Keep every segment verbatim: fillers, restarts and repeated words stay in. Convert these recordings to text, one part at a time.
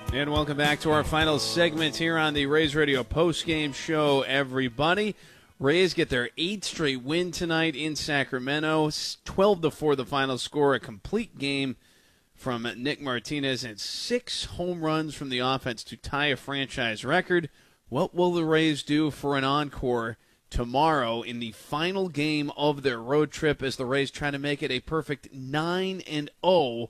And welcome back to our final segment here on the Rays Radio postgame show, everybody. Rays get their eighth straight win tonight in Sacramento. twelve to four the final score, a complete game from Nick Martinez and six home runs from the offense to tie a franchise record. What will the Rays do for an encore tomorrow in the final game of their road trip as the Rays try to make it a perfect nine and oh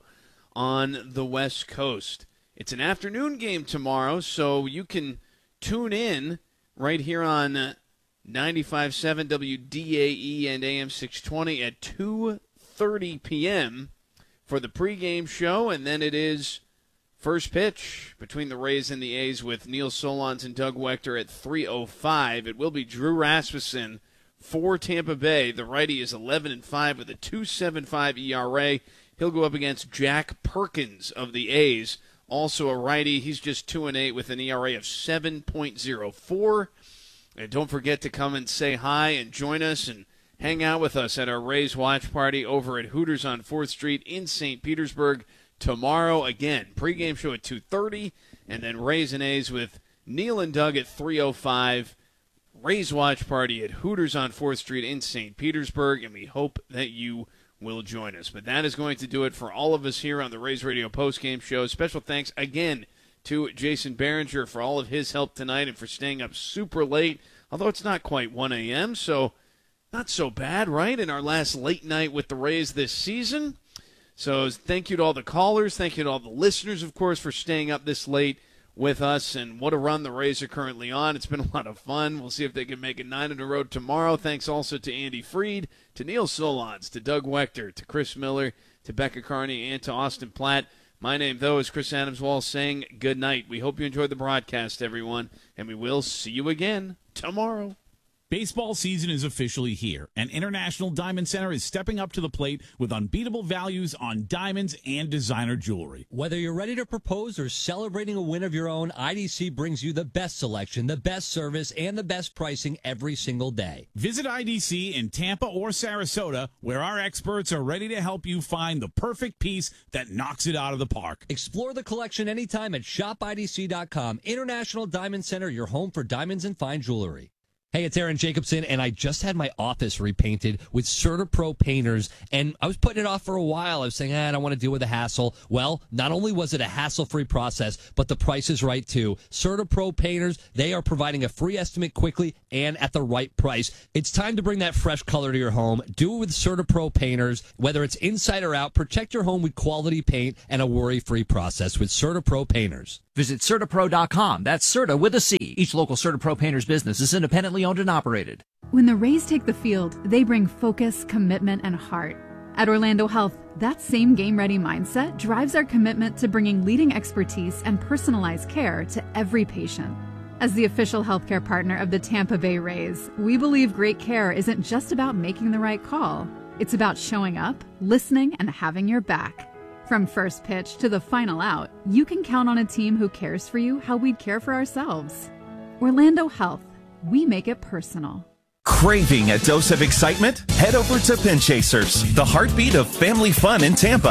on the West Coast? It's an afternoon game tomorrow, so you can tune in right here on ninety-five point seven W D A E and A M six twenty at two thirty p.m. for the pregame show, and then it is first pitch between the Rays and the A's with Neil Solondz and Doug Wechter at three oh five. It will be Drew Rasmussen for Tampa Bay. The righty is eleven and five with a two point seven five E R A. He'll go up against Jack Perkins of the A's, also a righty. He's just two and eight with an E R A of seven point oh four. And don't forget to come and say hi and join us and hang out with us at our Rays watch party over at Hooters on fourth Street in Saint Petersburg tomorrow. Again, pregame show at two thirty, and then Rays and A's with Neil and Doug at three oh five. Rays watch party at Hooters on fourth Street in Saint Petersburg, and we hope that you will join us. But that is going to do it for all of us here on the Rays Radio postgame show. Special thanks again to Jason Behringer for all of his help tonight and for staying up super late, although it's not quite one a.m., so not so bad, right, in our last late night with the Rays this season. So thank you to all the callers. Thank you to all the listeners, of course, for staying up this late with us, and what a run the Rays are currently on. It's been a lot of fun. We'll see if they can make it nine in a row tomorrow. Thanks also to Andy Freed, to Neil Solondz, to Doug Wechter, to Chris Miller, to Becca Carney, and to Austin Platt. My name, though, is Chris Adams-Wall saying good night. We hope you enjoyed the broadcast, everyone, and we will see you again tomorrow. Baseball season is officially here, and International Diamond Center is stepping up to the plate with unbeatable values on diamonds and designer jewelry. Whether you're ready to propose or celebrating a win of your own, I D C brings you the best selection, the best service, and the best pricing every single day. Visit I D C in Tampa or Sarasota, where our experts are ready to help you find the perfect piece that knocks it out of the park. Explore the collection anytime at shop I D C dot com. International Diamond Center, your home for diamonds and fine jewelry. Hey, it's Aaron Jacobson, and I just had my office repainted with CertaPro painters, and I was putting it off for a while. I was saying, ah, I don't want to deal with the hassle. Well, not only was it a hassle-free process, but the price is right, too. CertaPro painters, they are providing a free estimate quickly and at the right price. It's time to bring that fresh color to your home. Do it with CertaPro painters. Whether it's inside or out, protect your home with quality paint and a worry-free process with CertaPro painters. Visit Certa Pro dot com. That's Certa with a C. Each local CertaPro painter's business is independently owned and operated. When the Rays take the field, they bring focus, commitment, and heart. At Orlando Health, that same game-ready mindset drives our commitment to bringing leading expertise and personalized care to every patient. As the official healthcare partner of the Tampa Bay Rays, we believe great care isn't just about making the right call. It's about showing up, listening, and having your back. From first pitch to the final out, you can count on a team who cares for you how we'd care for ourselves. Orlando Health, we make it personal. Craving a dose of excitement? Head over to Pin Chasers, the heartbeat of family fun in Tampa.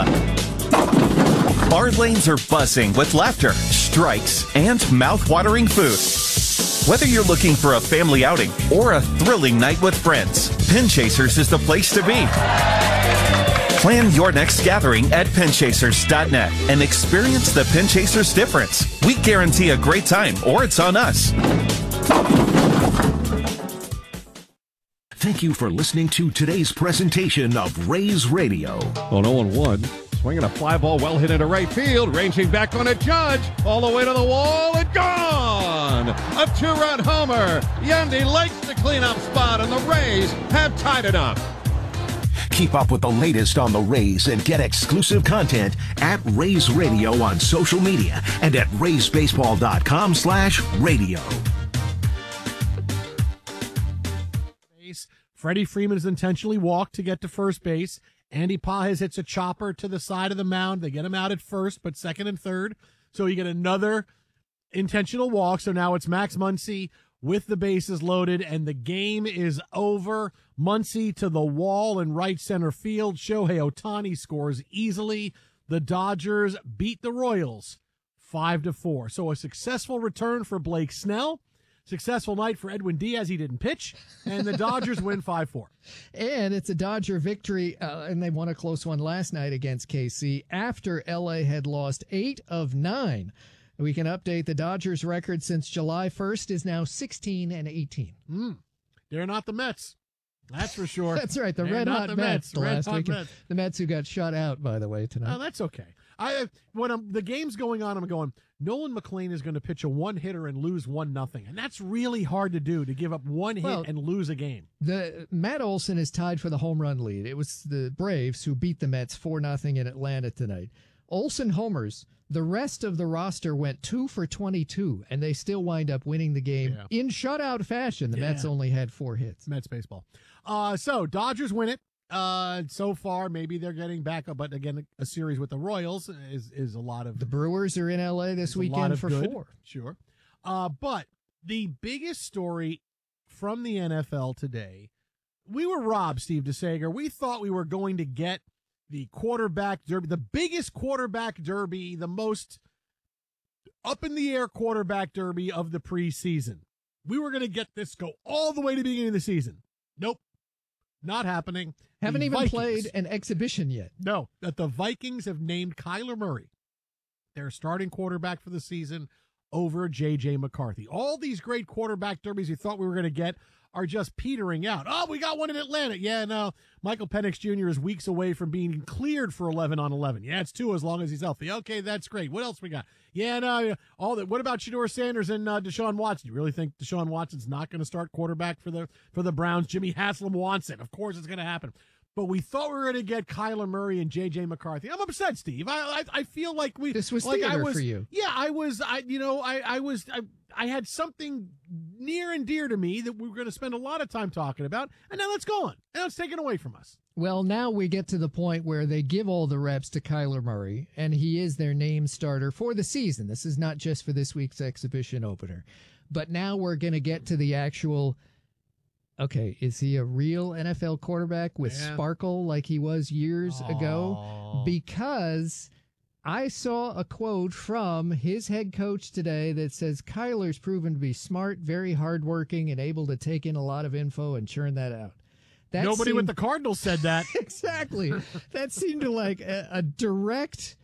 Our lanes are buzzing with laughter, strikes, and mouth-watering food. Whether you're looking for a family outing or a thrilling night with friends, Pin Chasers is the place to be. Plan your next gathering at pin chasers dot net and experience the Pin Chasers difference. We guarantee a great time, or it's on us. Thank you for listening to today's presentation of Rays Radio. On oh and one, swinging a fly ball well hit into right field, ranging back on a Judge, all the way to the wall and gone! A two-run homer. Yandy likes the cleanup spot, and the Rays have tied it up. Keep up with the latest on the Rays and get exclusive content at Rays Radio on social media and at rays baseball dot com slash radio. Freddie Freeman is intentionally walked to get to first base. Andy Pages hits a chopper to the side of the mound. They get him out at first, but second and third. So you get another intentional walk. So now it's Max Muncy with the bases loaded, and the game is over. Muncy to the wall in right center field. Shohei Ohtani scores easily. The Dodgers beat the Royals five to four. So a successful return for Blake Snell. Successful night for Edwin Diaz. He didn't pitch. And the Dodgers win five four. And it's a Dodger victory, uh, and they won a close one last night against K C after L A had lost eight of nine. We can update the Dodgers record since July first is now sixteen and eighteen. Mm. They're not the Mets. That's for sure. That's right. The They're Red not Hot the Mets. Mets. The Red last Hot week. Mets. The Mets who got shut out, by the way, tonight. Oh, that's okay. I when I'm, the game's going on, I'm going, Nolan McLean is going to pitch a one-hitter and lose one nothing, and that's really hard to do, to give up one hit Well, and lose a game. The Matt Olson is tied for the home run lead. It was the Braves who beat the Mets four nothing in Atlanta tonight. Olson homers. The rest of the roster went two for twenty-two, and they still wind up winning the game Yeah. in shutout fashion. The Yeah. Mets only had four hits. Mets baseball. Uh, so Dodgers win it. Uh, so far, maybe they're getting back up, but again, a, a series with the Royals is is a lot of. The Brewers are in L A this is a lot weekend of for good, four. Sure. Uh, but the biggest story from the N F L today, we were robbed, Steve DeSager. We thought we were going to get the quarterback derby, the biggest quarterback derby, the most up in the air quarterback derby of the preseason. We were going to get this go all the way to the beginning of the season. Nope. Not happening. Haven't The even Vikings- played an exhibition yet. No, that the Vikings have named Kyler Murray their starting quarterback for the season over J J McCarthy. All these great quarterback derbies we thought we were going to get are just petering out. Oh, we got one in Atlanta. Yeah, no. Michael Penix Junior is weeks away from being cleared for eleven on eleven. Yeah, it's two as long as he's healthy. Okay, that's great. What else we got? Yeah, no. All that. What about Shedeur Sanders and uh, Deshaun Watson? You really think Deshaun Watson's not going to start quarterback for the for the Browns? Jimmy Haslam wants it. Of course, it's going to happen. But we thought we were going to get Kyler Murray and J J McCarthy. I'm upset, Steve. I I, I feel like we This was like I theater was, for you. Yeah, I was. I you know I I was. I, I had something near and dear to me that we were going to spend a lot of time talking about, and now it's gone. Now it's taken away from us. Well, now we get to the point where they give all the reps to Kyler Murray, and he is their name starter for the season. This is not just for this week's exhibition opener. But now we're going to get to the actual, okay, is he a real N F L quarterback with Man. sparkle like he was years Aw. ago? Because I saw a quote from his head coach today that says Kyler's proven to be smart, very hardworking, and able to take in a lot of info and churn that out. That Nobody seemed- with the Cardinals said that. Exactly. That seemed to like a, a direct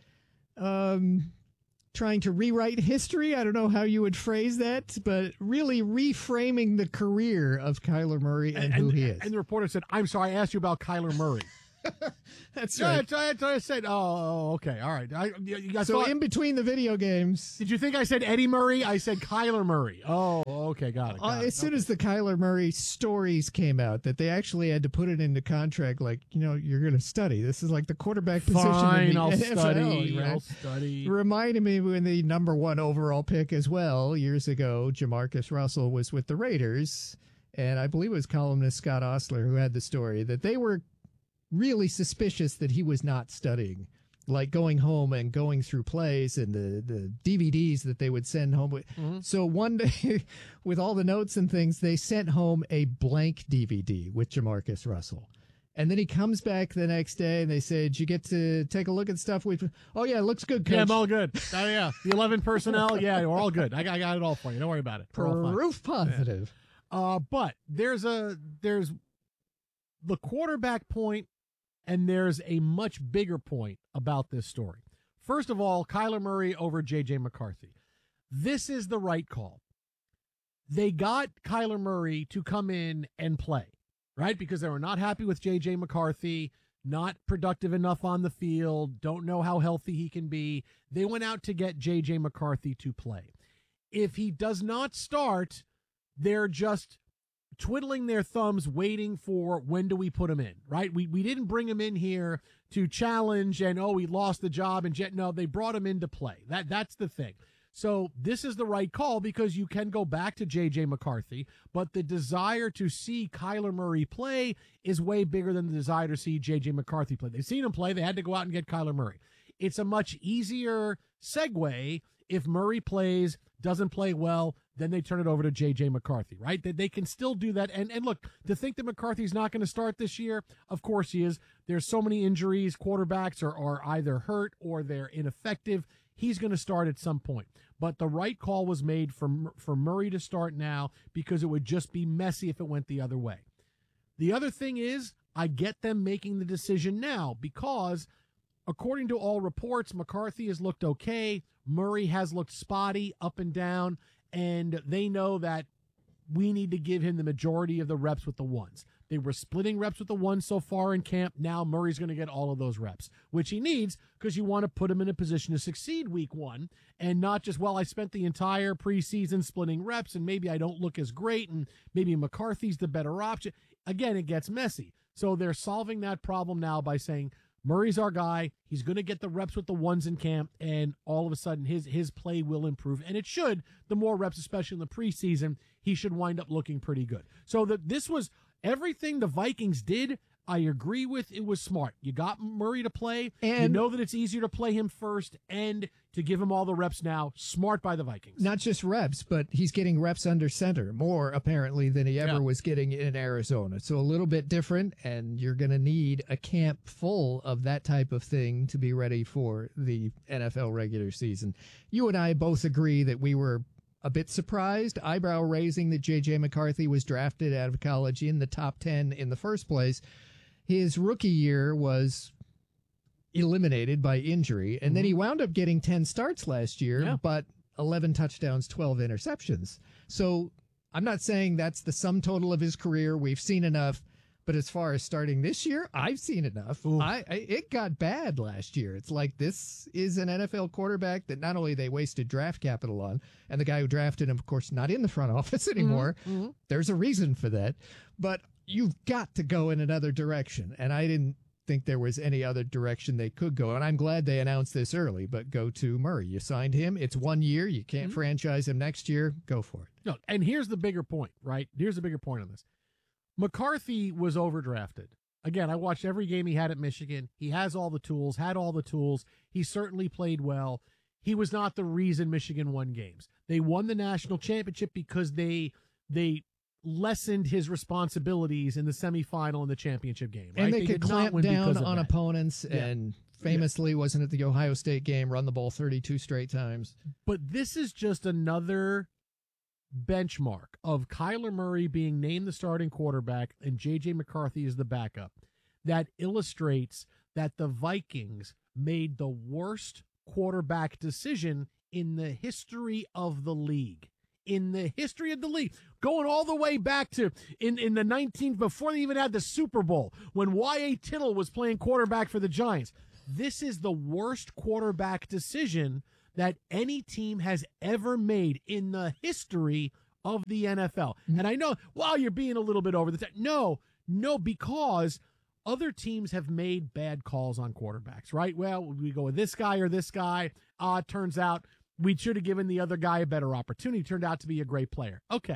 um, trying to rewrite history. I don't know how you would phrase that, but really reframing the career of Kyler Murray and, who he is. And the reporter said, "I'm sorry, I asked you about Kyler Murray." That's Yeah, right. that's, that's what I said. Oh, okay, all right. I, you, you guys So thought- in between the video games, did you think I said Eddie Murray? I said Kyler Murray. Oh, okay, got it. uh, got it. as soon as the Kyler Murray stories came out, that they actually had to put it into contract, like, you know, you're going to study. This is like the quarterback position Fine, in the I'll N F L, study. right? I'll study. Reminded me when the number one overall pick as well years ago, Jamarcus Russell was with the Raiders, and I believe it was columnist Scott Ostler who had the story that they were really suspicious that he was not studying, like going home and going through plays and the, the D V Ds that they would send home with. Mm-hmm. So one day, with all the notes and things, they sent home a blank D V D with Jamarcus Russell. And then he comes back the next day and they say, did you get to take a look at stuff? We, oh, yeah, it looks good, Coach. Yeah, I'm all good. Oh, yeah, the eleven personnel. Yeah, we're all good. I got, I got it all for you. Don't worry about it. We're all fine. Proof positive. Uh, but there's a there's the quarterback point, and there's a much bigger point about this story. First of all, Kyler Murray over J J McCarthy. This is the right call. They got Kyler Murray to come in and play, right? Because they were not happy with J J McCarthy, not productive enough on the field, don't know how healthy he can be. They went out to get J J McCarthy to play. If he does not start, they're just twiddling their thumbs waiting for when do we put him in, right? We we didn't bring him in here to challenge and, oh, he lost the job. and jet. No, they brought him in to play. That That's the thing. So this is the right call because you can go back to J J McCarthy, but the desire to see Kyler Murray play is way bigger than the desire to see J J McCarthy play. They've seen him play. They had to go out and get Kyler Murray. It's a much easier segue if Murray plays, doesn't play well, then they turn it over to J J McCarthy, right? They, they can still do that. And, and look, to think that McCarthy's not going to start this year, of course he is. There's so many injuries. Quarterbacks are, are either hurt or they're ineffective. he's going to start at some point. But the right call was made for, for Murray to start now because it would just be messy if it went the other way. The other thing is, I get them making the decision now because, according to all reports, McCarthy has looked okay. Murray has looked spotty, up and down, and they know that we need to give him the majority of the reps with the ones. They were splitting reps with the ones so far in camp. Now Murray's going to get all of those reps, which he needs because you want to put him in a position to succeed week one and not just, well, I spent the entire preseason splitting reps and maybe I don't look as great and maybe McCarthy's the better option. Again, it gets messy. So they're solving that problem now by saying, Murray's our guy. He's going to get the reps with the ones in camp, and all of a sudden his his play will improve. And it should. The more reps, especially in the preseason, he should wind up looking pretty good. So the, this was everything the Vikings did. I agree with. It was smart. You got Murray to play. And you know that it's easier to play him first and to give him all the reps now. Smart by the Vikings. Not just reps, but he's getting reps under center more apparently than he ever yeah. was getting in Arizona. So a little bit different, and you're going to need a camp full of that type of thing to be ready for the N F L regular season. You and I both agree that we were a bit surprised, eyebrow raising, that J J McCarthy was drafted out of college in the top ten in the first place. His rookie year was eliminated by injury, and mm-hmm. then he wound up getting ten starts last year, yeah. but eleven touchdowns, twelve interceptions. So I'm not saying that's the sum total of his career. We've seen enough. But as far as starting this year, I've seen enough. I, I it got bad last year. It's like this is an N F L quarterback that not only they wasted draft capital on, and the guy who drafted him, of course, not in the front office anymore. Mm-hmm. There's a reason for that. But you've got to go in another direction. And I didn't think there was any other direction they could go. And I'm glad they announced this early, but go to Murray. You signed him. It's one year. You can't mm-hmm. franchise him next year. Go for it. No, and here's the bigger point, right? Here's the bigger point on this. McCarthy was overdrafted. Again, I watched every game he had at Michigan. He has all the tools, had all the tools. He certainly played well. He was not the reason Michigan won games. They won the national championship because they they lessened his responsibilities in the semifinal and the championship game. Right? And they, they could clamp down on that. opponents yeah. and famously, yeah. wasn't it the Ohio State game, run the ball thirty-two straight times. But this is just another benchmark of Kyler Murray being named the starting quarterback and J J McCarthy is the backup. That illustrates that the Vikings made the worst quarterback decision in the history of the league. In the history of the league, going all the way back to in, in the nineteenth, before they even had the Super Bowl, when Y A Tittle was playing quarterback for the Giants. This is the worst quarterback decision that any team has ever made in the history of the N F L. And I know, well, you're being a little bit over the top. No, no, because other teams have made bad calls on quarterbacks, right? Well, we go with this guy or this guy. Uh, it turns out we should have given the other guy a better opportunity. Turned out to be a great player. Okay.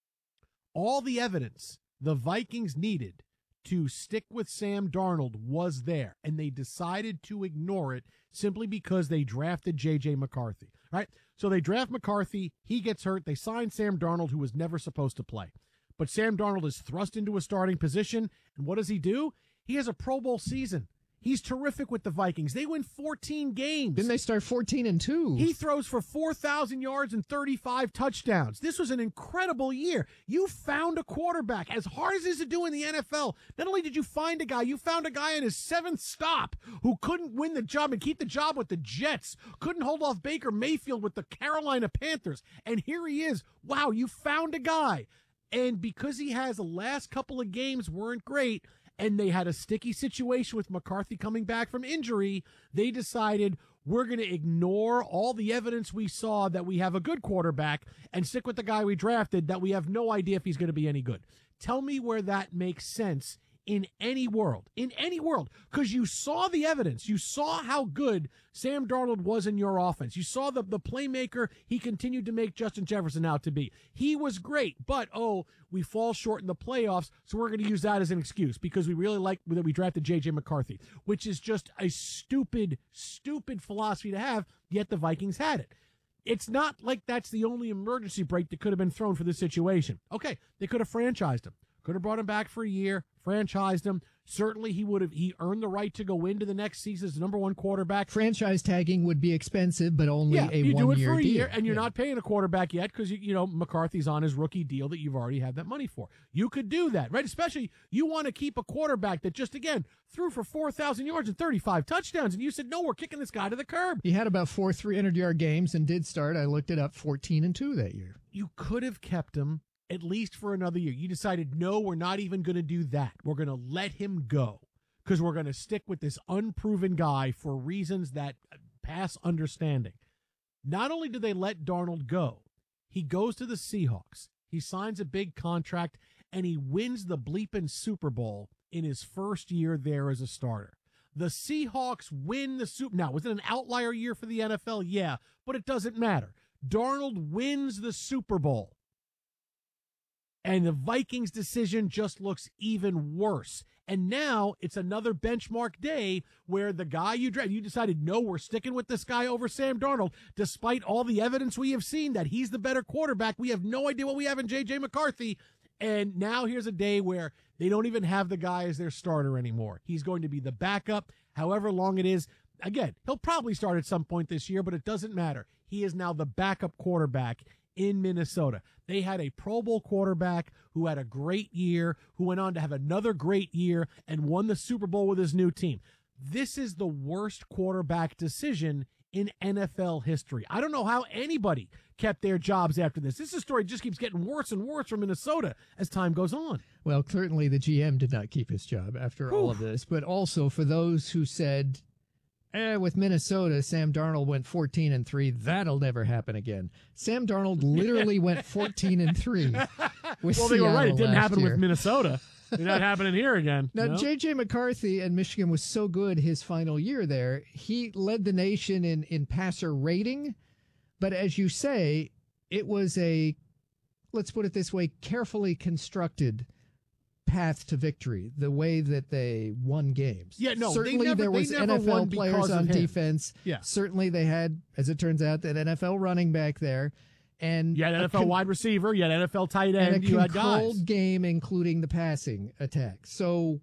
All the evidence the Vikings needed to stick with Sam Darnold was there, and they decided to ignore it simply because they drafted J J McCarthy, right? So they draft McCarthy, he gets hurt, they sign Sam Darnold, who was never supposed to play. But Sam Darnold is thrust into a starting position, and what does he do? He has a Pro Bowl season. He's terrific with the Vikings. They win fourteen games. Didn't they start fourteen and two? He throws for four thousand yards and thirty-five touchdowns. This was an incredible year. You found a quarterback. As hard as it is to do in the N F L, not only did you find a guy, you found a guy in his seventh stop who couldn't win the job and keep the job with the Jets, couldn't hold off Baker Mayfield with the Carolina Panthers. And here he is. Wow, you found a guy. And because he has the last couple of games weren't great, and they had a sticky situation with McCarthy coming back from injury, they decided we're going to ignore all the evidence we saw that we have a good quarterback and stick with the guy we drafted that we have no idea if he's going to be any good. Tell me where that makes sense in any world, in any world, because you saw the evidence. You saw how good Sam Darnold was in your offense. You saw the, the playmaker he continued to make Justin Jefferson out to be. He was great, but, oh, we fall short in the playoffs, so we're going to use that as an excuse because we really like that we drafted J J McCarthy, which is just a stupid, stupid philosophy to have, yet the Vikings had it. It's not like that's the only emergency brake that could have been thrown for this situation. Okay, they could have franchised him. Could have brought him back for a year, franchised him, Certainly, he would have. He earned the right to go into the next season as the number one quarterback. Franchise tagging would be expensive, but only yeah, a you do it one-year for a deal. year, and you're Yeah. not paying a quarterback yet because you, you know McCarthy's on his rookie deal that you've already had that money for. You could do that, right? Especially you want to keep a quarterback that just again threw for four thousand yards and thirty-five touchdowns, and you said no, we're kicking this guy to the curb. He had about four three hundred yard games and did start. I looked it up, fourteen and two that year. You could have kept him at least for another year. You decided no, we're not even going to do that. We're going to let him go. Because we're going to stick with this unproven guy for reasons that pass understanding. Not only do they let Darnold go, he goes to the Seahawks. He signs a big contract, and he wins the bleeping Super Bowl in his first year there as a starter. The Seahawks win the Super Now, was it an outlier year for the N F L? Yeah, but it doesn't matter. Darnold wins the Super Bowl. And the Vikings' decision just looks even worse. And now it's another benchmark day where the guy you drafted, you decided, no, we're sticking with this guy over Sam Darnold, despite all the evidence we have seen that he's the better quarterback. We have no idea what we have in J J McCarthy. And now here's a day where they don't even have the guy as their starter anymore. He's going to be the backup, however long it is. Again, he'll probably start at some point this year, but it doesn't matter. He is now the backup quarterback in Minnesota. They had a Pro Bowl quarterback who had a great year, who went on to have another great year and won the Super Bowl with his new team. This is the worst quarterback decision in N F L history. I don't know how anybody kept their jobs after this. This story just keeps getting worse and worse from Minnesota as time goes on. Well, certainly the G M did not keep his job after Whew. all of this, but also for those who said, Eh, with Minnesota, Sam Darnold went fourteen and three. That'll never happen again. Sam Darnold literally went fourteen and three. With well, they were right. It didn't happen year. with Minnesota. It's not happening here again. Now, no? J J McCarthy and Michigan was so good his final year there. He led the nation in, in passer rating. But as you say, it was a, let's put it this way, carefully constructed path to victory, the way that they won games. Yeah, no, certainly they never, there was they never N F L won players because on of him. defense. Yeah. Certainly they had, as it turns out, that N F L running back there. And you had N F L con- wide receiver, you had N F L tight and end, a you had controlled guys. game, including the passing attack. So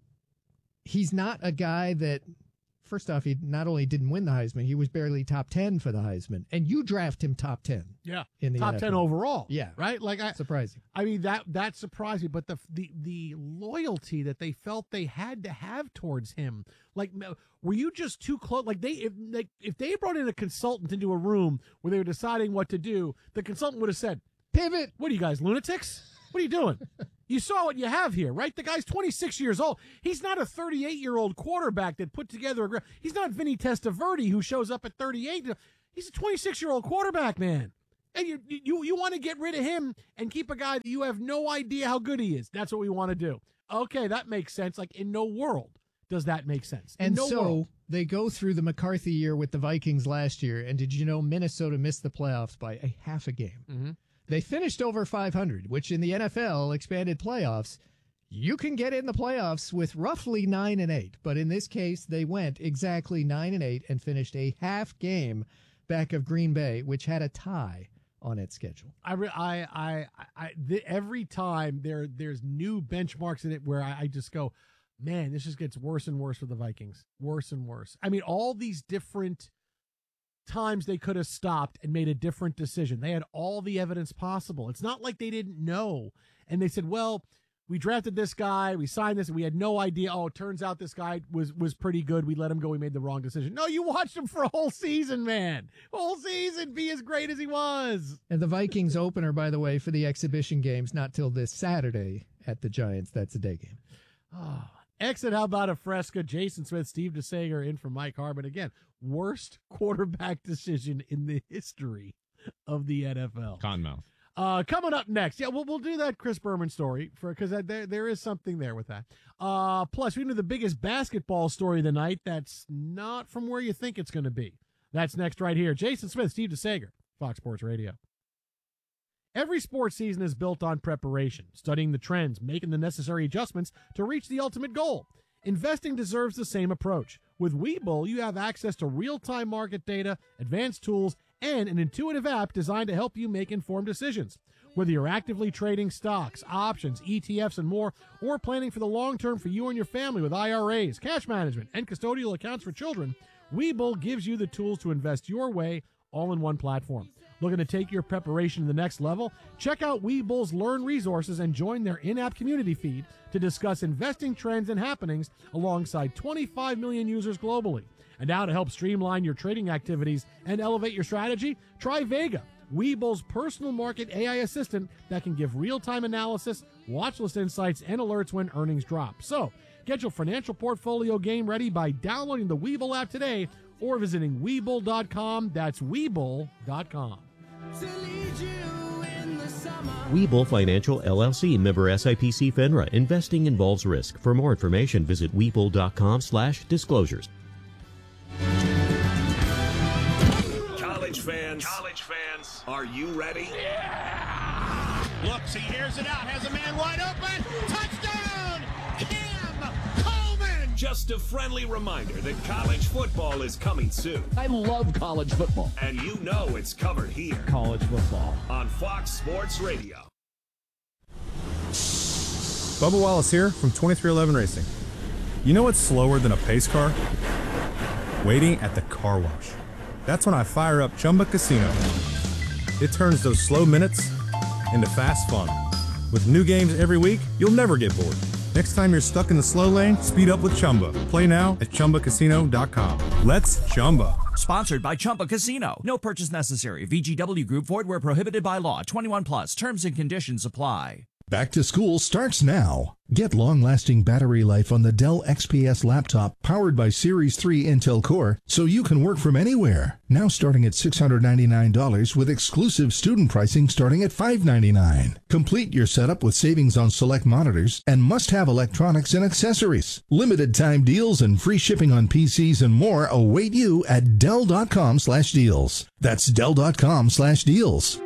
he's not a guy that, first off, he not only didn't win the Heisman, he was barely top ten for the Heisman. And you draft him top ten. Yeah, in the top N F L. ten overall. Yeah, right. Like I, surprising. I mean that that surprised me, but the the the loyalty that they felt they had to have towards him, like, were you just too close? Like they if like if they brought in a consultant into a room where they were deciding what to do, the consultant would have said, "Pivot. What are you guys, lunatics? What are you doing? You saw what you have here, right? The guy's twenty-six years old. He's not a thirty-eight-year-old quarterback that put together a great. He's not Vinny Testaverde who shows up at thirty-eight. He's a twenty-six-year-old quarterback, man. And you you you want to get rid of him and keep a guy that you have no idea how good he is. That's what we want to do. Okay, that makes sense. Like, in no world does that make sense. In And no so world. they go through the McCarthy year with the Vikings last year. And did you know Minnesota missed the playoffs by a half a game? Mm-hmm. They finished over five hundred, which in the N F L expanded playoffs, you can get in the playoffs with roughly nine and eight. But in this case, they went exactly nine and eight and finished a half game back of Green Bay, which had a tie on its schedule. I, re- I, I, I, the, every time there, there's new benchmarks in it where I, I just go, man, this just gets worse and worse for the Vikings. Worse and worse. I mean, all these different times they could have stopped and made a different decision. They had all the evidence possible. It's not like they didn't know. And they said, well, we drafted this guy, we signed this, and we had no idea. Oh, it turns out this guy was was pretty good. We let him go. We made the wrong decision. No, you watched him for a whole season, man. Whole season, be as great as he was. And the Vikings opener, by the way, for the exhibition games, not till this Saturday at the Giants. That's a day game. Oh, exit, how about a Fresca? Jason Smith, Steve DeSager in for Mike Harbin. Again, worst quarterback decision in the history of the N F L. Conmouth. Uh, coming up next, yeah, we'll we'll do that Chris Berman story for because there there is something there with that. Uh, plus we do the biggest basketball story of the night. That's not from where you think it's going to be. That's next right here. Jason Smith, Steve DeSager, Fox Sports Radio. Every sports season is built on preparation, studying the trends, making the necessary adjustments to reach the ultimate goal. Investing deserves the same approach. With Webull, you have access to real-time market data, advanced tools, and an intuitive app designed to help you make informed decisions. Whether you're actively trading stocks, options, E T Fs, and more, or planning for the long term for you and your family with I R As, cash management, and custodial accounts for children, Webull gives you the tools to invest your way all in one platform. Looking to take your preparation to the next level? Check out Webull's Learn resources and join their in-app community feed to discuss investing trends and happenings alongside twenty-five million users globally. And now to help streamline your trading activities and elevate your strategy, try Vega, Webull's personal market A I assistant that can give real-time analysis, watch list insights, and alerts when earnings drop. So, get your financial portfolio game ready by downloading the Webull app today or visiting Webull dot com. That's Webull dot com. Webull Financial, L L C, member S I P C FINRA. Investing involves risk. For more information, visit Webull dot com slash disclosures. College fans, college fans, are you ready? Yeah! Looks, he airs it out, has a man wide open. Touchdown! Cam Coleman! Just a friendly reminder that college football is coming soon. I love college football. And you know it's covered here. College football. On Fox Sports Radio. Bubba Wallace here from twenty-three eleven Racing. You know what's slower than a pace car? Waiting at the car wash. That's when I fire up Chumba Casino. It turns those slow minutes into fast fun. With new games every week, you'll never get bored. Next time you're stuck in the slow lane, speed up with Chumba. Play now at Chumba Casino dot com. Let's Chumba. Sponsored by Chumba Casino. No purchase necessary. V G W Group. Void where prohibited by law. twenty-one plus. Terms and conditions apply. Back to school starts now. Get long-lasting battery life on the Dell X P S laptop powered by Series three Intel Core so you can work from anywhere. Now starting at six hundred ninety-nine dollars with exclusive student pricing starting at five hundred ninety-nine dollars. Complete your setup with savings on select monitors and must-have electronics and accessories. Limited time deals and free shipping on P Cs and more await you at Dell dot com slash deals. That's Dell dot com slash deals.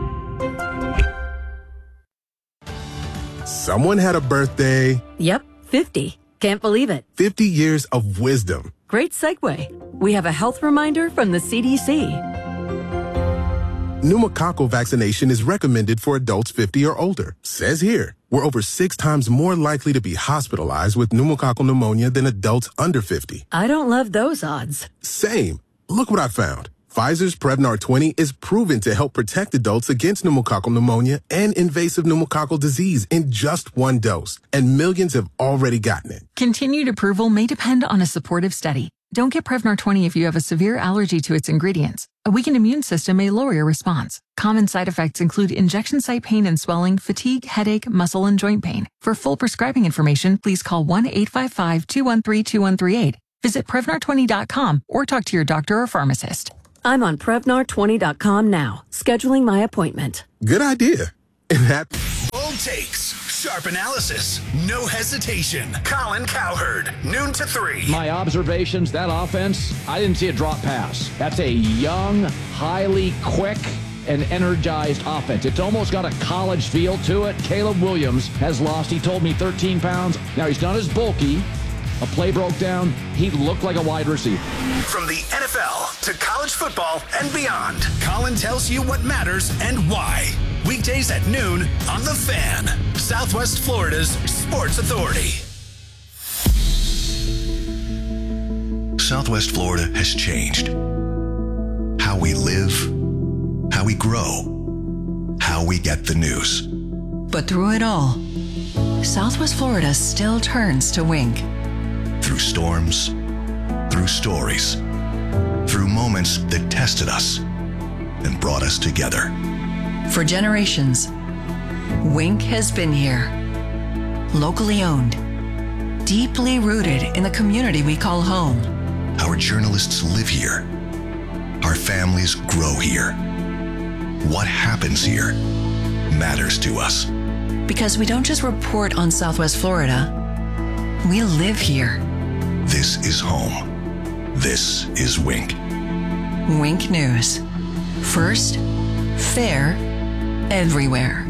Someone had a birthday. Yep, fifty. Can't believe it. fifty years of wisdom. Great segue. We have a health reminder from the C D C. Pneumococcal vaccination is recommended for adults fifty or older. Says here, we're over six times more likely to be hospitalized with pneumococcal pneumonia than adults under fifty. I don't love those odds. Same. Look what I found. Pfizer's Prevnar twenty is proven to help protect adults against pneumococcal pneumonia and invasive pneumococcal disease in just one dose, and millions have already gotten it. Continued approval may depend on a supportive study. Don't get Prevnar twenty if you have a severe allergy to its ingredients. A weakened immune system may lower your response. Common side effects include injection site pain and swelling, fatigue, headache, muscle, and joint pain. For full prescribing information, please call one eight five five, two one three, two one three eight. Visit Prevnar twenty dot com or talk to your doctor or pharmacist. I'm on Prevnar twenty dot com now, scheduling my appointment. Good idea. And that... Bold takes, sharp analysis, no hesitation. Colin Cowherd, noon to three. My observations, that offense, I didn't see a drop pass. That's a young, highly quick, and energized offense. It's almost got a college feel to it. Caleb Williams has lost, he told me, thirteen pounds. Now he's not as bulky. A play broke down. He looked like a wide receiver. From the N F L to college football and beyond, Colin tells you what matters and why. Weekdays at noon on The Fan, Southwest Florida's Sports Authority. Southwest Florida has changed. How we live, how we grow, how we get the news. But through it all, Southwest Florida still turns to Wink. Through storms, through stories, through moments that tested us and brought us together. For generations, Wink has been here. Locally owned, deeply rooted in the community we call home. Our journalists live here. Our families grow here. What happens here matters to us. Because we don't just report on Southwest Florida, we live here. This is home. This is Wink. Wink News. First, fair, everywhere.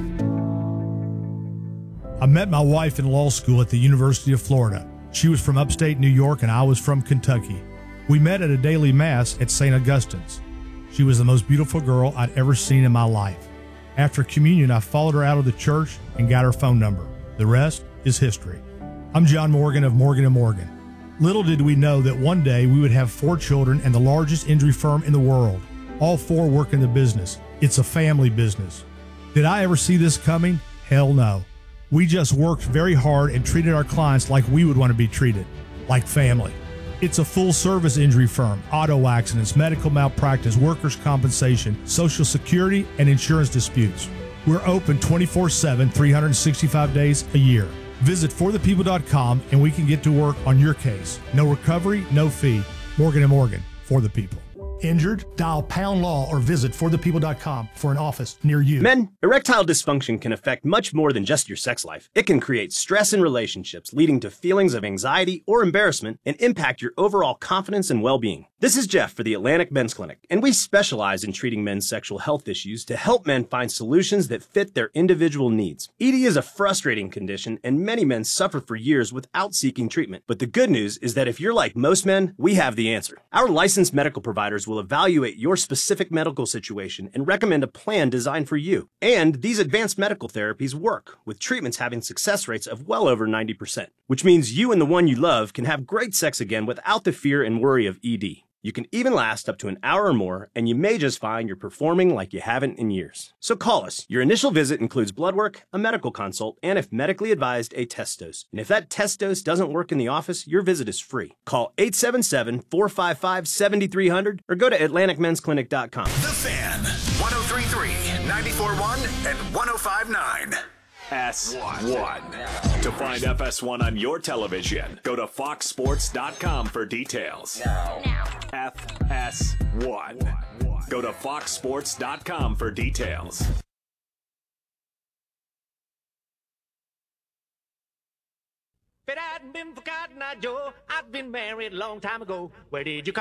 I met my wife in law school at the University of Florida. She was from upstate New York and I was from Kentucky. We met at a daily mass at Saint Augustine's. She was the most beautiful girl I'd ever seen in my life. After communion, I followed her out of the church and got her phone number. The rest is history. I'm John Morgan of Morgan and Morgan. Little did we know that one day we would have four children and the largest injury firm in the world. All four work in the business. It's a family business. Did I ever see this coming? Hell no. We just worked very hard and treated our clients like we would want to be treated, like family. It's a full-service injury firm, auto accidents, medical malpractice, workers' compensation, Social Security, and insurance disputes. We're open twenty-four seven, three hundred sixty-five days a year. Visit for the people dot com and we can get to work on your case. No recovery, no fee. Morgan and Morgan, for the people. Injured? Dial pound law or visit for the people dot com for an office near you. Men, erectile dysfunction can affect much more than just your sex life. It can create stress in relationships, leading to feelings of anxiety or embarrassment, and impact your overall confidence and well-being. This is Jeff for the Atlantic Men's Clinic, and we specialize in treating men's sexual health issues to help men find solutions that fit their individual needs. E D is a frustrating condition, and many men suffer for years without seeking treatment. But the good news is that if you're like most men, we have the answer. Our licensed medical providers will evaluate your specific medical situation and recommend a plan designed for you. And these advanced medical therapies work, with treatments having success rates of well over ninety percent, which means you and the one you love can have great sex again without the fear and worry of E D. You can even last up to an hour or more, and you may just find you're performing like you haven't in years. So call us. Your initial visit includes blood work, a medical consult, and if medically advised, a test dose. And if that test dose doesn't work in the office, your visit is free. Call eight seven seven, four five five, seven three zero zero or go to atlantic men's clinic dot com. The Fan, one oh three point three, ninety-four point one, and one oh five point nine. S one. To find F S one on your television, go to fox sports dot com for details. Now. F S one. Go to fox sports dot com for details. If it hadn't been for Cotton Eye Joe, I'd been married a long time ago. Where did you come